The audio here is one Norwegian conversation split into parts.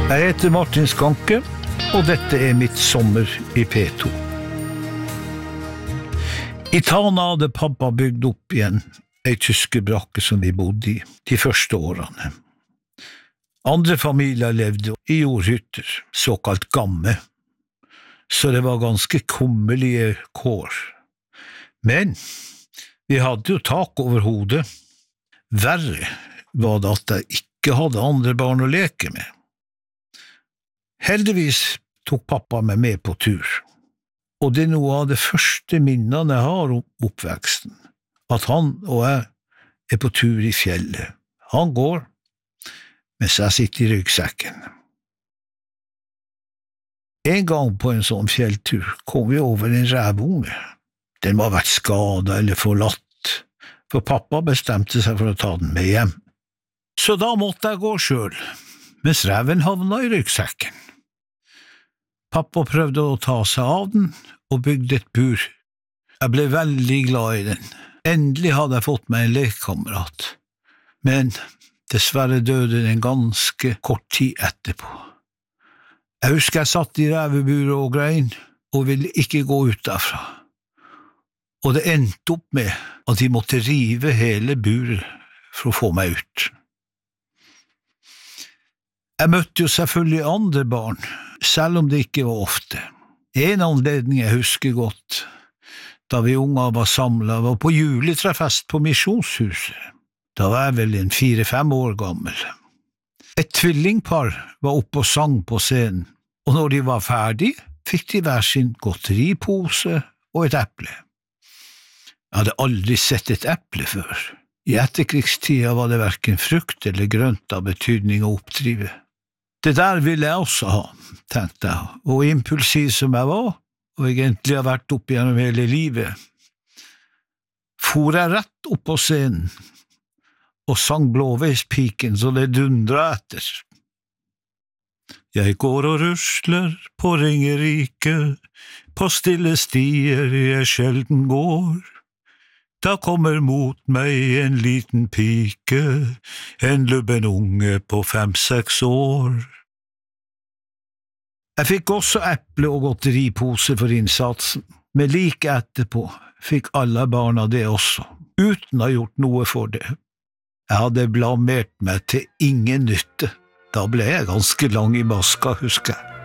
Jeg heter Martin Skanke, og dette mitt sommer I P2. I Tana hadde pappa bygd opp igjen ei tyskerbrakke som vi bodde I de første årene. Andre familier levde I jordhytter, såkalt gamme, så det var ganske kummerlige kår. Men vi hadde jo tak over hodet. Verre var det at jeg ikke hadde andre barn å leke med. Heldigvis tok pappa meg med på tur, og det noe av det første minnene jeg har om oppveksten, at han og jeg på tur I fjellet. Han går, mens jeg sitter I ryggsekken. En gang på en sånn fjelltur kom vi over en rævunge. Den må ha vært skadet eller forlatt, for pappa bestemte seg for å ta den med hjem. Så da måtte jeg gå selv, mens ræven havna I ryggsekken. Pappa prøvde å ta seg av den og bygde et bur. Jeg ble veldig glad I den. Endelig hadde jeg fått meg en lekekamerat. Men dessverre døde den ganske kort tid etterpå. Jeg husker jeg satt I ræveburet og grein, og ville ikke gå ut derfra. Og det endte opp med at de måtte rive hele buret for å få meg ut. Jeg møtte jo selvfølgelig andre barn, selv om det ikke var ofte. En anledning jeg husker godt, da vi unger var samlet, var på juletrefest på Misjonshuset. Da var jeg vel 4-5 år gammel. Et tvillingpar var oppe og sang på scenen, og når de var ferdig, fikk de hver sin godteripose og et eple. Jeg hadde aldri sett et eple før. I etterkrigstida var det hverken frukt eller grønt av betydning å oppdrive. Det der ville jeg også ha, tenkte jeg, og impulsiv som jeg var, og egentlig har vært opp gjennom hele livet, for jeg rett opp på scenen, og sang Blåveispiken så det dundra etter. Jeg går og rusler på Ringerike, på stille stier jeg sjelden går. Da kommer mot meg en liten pike, en lubben unge på 5-6 år. Jeg fikk også eple og godteripose for innsatsen, men like etterpå fikk alle barna det også, uten å ha gjort noe for det. Jeg hadde blamert meg til ingen nytte. Da ble jeg ganske lang I maska, husker jeg.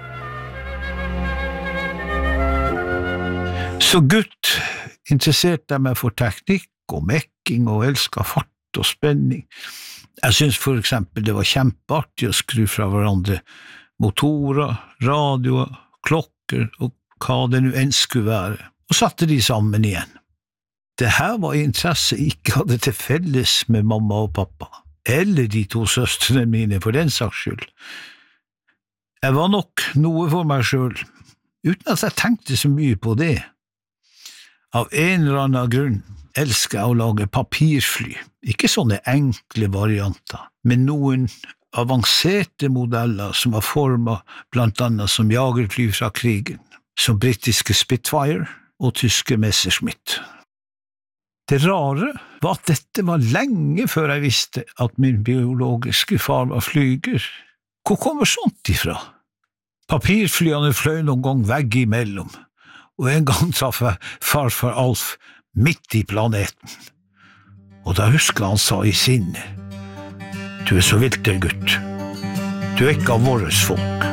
Så gutt interesserte jeg meg for teknikk og mekking og elsket fart og spenning. Jeg synes for eksempel det var kjempeartig å skru fra hverandre motorer, radioer, klokker og hva det nu enn skulle være, og satte de sammen igjen. Det her var interesse jeg ikke hadde til felles med mamma og pappa, eller de 2 søstrene mine for den saks skyld. Jeg var nok noe for meg selv, uten at jeg tenkte så mye på det. Av en eller annen grunn elsker jeg å lage papirfly, ikke sånne enkle varianter, men noen avanserte modeller som var formet blant annet som jagerfly fra krigen, som britiske Spitfire og tyske Messerschmitt. Det rare var at dette var lenge før jeg visste at min biologiske far var flyger. Hvor kommer sånt ifra? Papirflyene fløy noen gang vegg imellom, og en gang traff jeg farfar Alf midt I planeten. Og da husker han sa I sinne, «Du så vilter, gutt. Du ikke av våres folk.»